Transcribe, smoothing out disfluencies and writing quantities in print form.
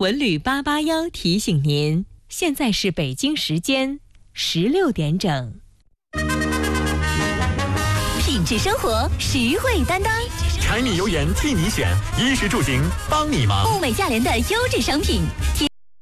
文旅881提醒您，现在是北京时间16点整。 品质生活，实惠担当， 柴米油盐替你选，衣食住行帮你忙。 物美价廉的优质商品。